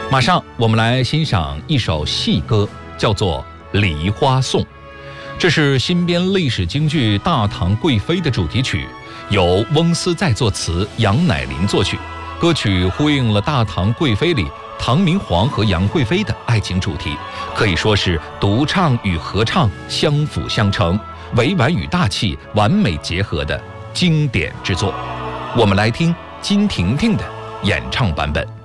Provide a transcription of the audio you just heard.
马上我们来欣赏一首戏歌，叫做《梨花颂》。这是新编历史京剧《大唐贵妃》的主题曲，由翁思在作词，杨乃林作曲。歌曲呼应了《大唐贵妃》里唐明皇和杨贵妃的爱情主题，可以说是独唱与合唱相辅相成，委婉与大气完美结合的经典之作。我们来听金婷婷的演唱版本。